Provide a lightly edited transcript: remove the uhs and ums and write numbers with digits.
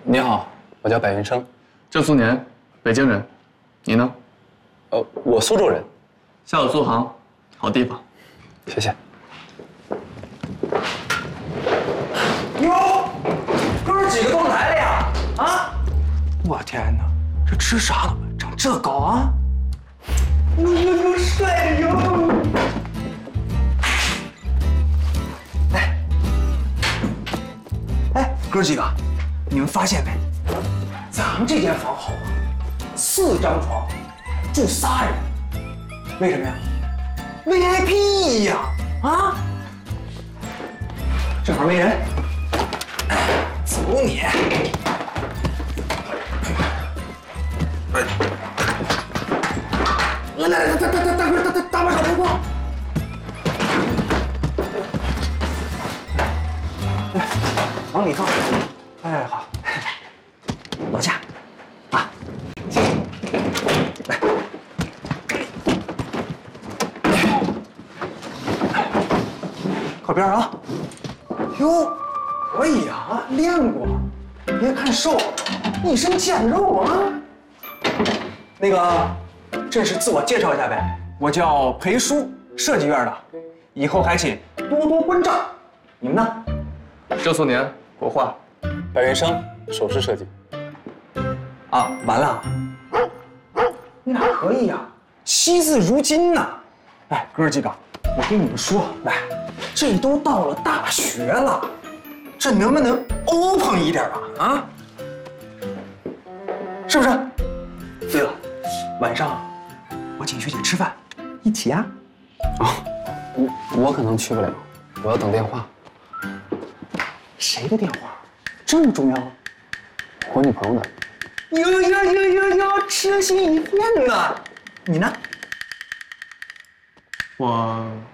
你好，我叫白云生， 郑苏年，北京人，你呢？ 我苏州人。 下午苏杭，好地方。 谢谢。 哟，哥儿几个都来了呀！啊！我天哪，这吃啥了？长这高啊！哟，帅哟！哎，哥几个，你们发现没？咱们这间房好啊，4张床，住3人。为什么呀 ？VIP 呀！啊！正好没人，走你！来，大哥，大把手过。来，往里放。哎，好。往下，啊，谢谢。来，靠边啊！哟，可以啊，练过。别看瘦，一身腱肉啊。那个，正式自我介绍一下呗，我叫裴叔，设计院的，以后还请多多关照。你们呢？ 郑苏年，国画。 白云生，首饰设计。 啊，完了。你俩可以呀，惜字如金呐。哎，哥几个，我跟你们说，来，这都到了大学了，这能不能 open 一点啊？啊，是不是？对了，晚上我请学姐吃饭，一起呀。 我可能去不了，我要等电话。 谁的电话？这么重要？ 我女朋友的。 哟，痴心一片呐！你呢？ 我